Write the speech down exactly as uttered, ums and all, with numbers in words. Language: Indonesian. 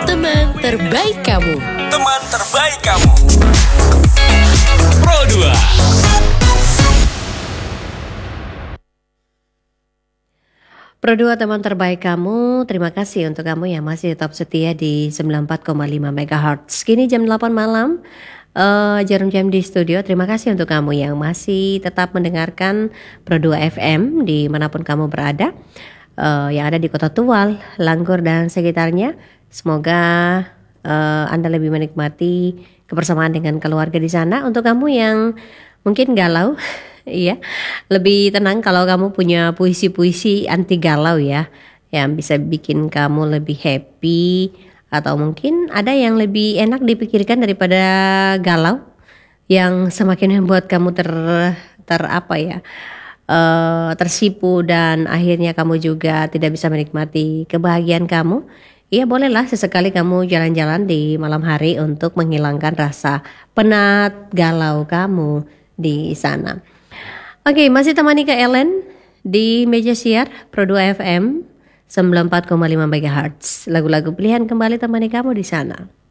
Teman terbaik kamu. Teman terbaik kamu. Pro dua. Pro dua teman terbaik kamu, terima kasih untuk kamu yang masih tetap setia di sembilan puluh empat koma lima megahertz. Kini jam delapan malam, uh, jarum jam di studio. Terima kasih untuk kamu yang masih tetap mendengarkan Pro dua F M dimanapun kamu berada, uh, yang ada di Kota Tual, Langgur dan sekitarnya. Semoga uh, Anda lebih menikmati kebersamaan dengan keluarga di sana. Untuk kamu yang mungkin galau, iya, lebih tenang kalau kamu punya puisi-puisi anti galau ya, yang bisa bikin kamu lebih happy, atau mungkin ada yang lebih enak dipikirkan daripada galau, yang semakin membuat kamu ter ter apa ya, uh, tersipu dan akhirnya kamu juga tidak bisa menikmati kebahagiaan kamu. Iya, bolehlah sesekali kamu jalan-jalan di malam hari untuk menghilangkan rasa penat galau kamu di sana. Oke, masih temani Kak Ellen di meja siar Pro dua F M sembilan puluh empat koma lima megahertz. Lagu-lagu pilihan kembali temani kamu di sana.